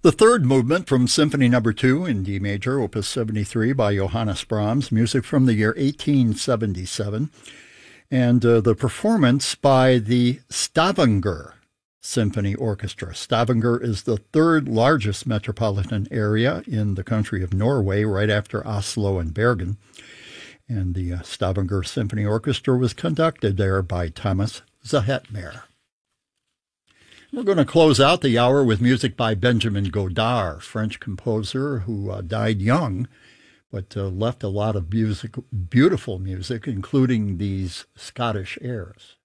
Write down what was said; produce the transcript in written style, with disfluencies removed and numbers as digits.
The third movement from Symphony No. 2 in D major, Opus 73 by Johannes Brahms, music from the year 1877, and the performance by the Stavanger Symphony Orchestra. Stavanger is the third largest metropolitan area in the country of Norway, right after Oslo and Bergen. And the Stavanger Symphony Orchestra was conducted there by Thomas Zahetmer. We're going to close out the hour with music by Benjamin Godard, French composer who died young, but left a lot of beautiful music, including these Scottish airs.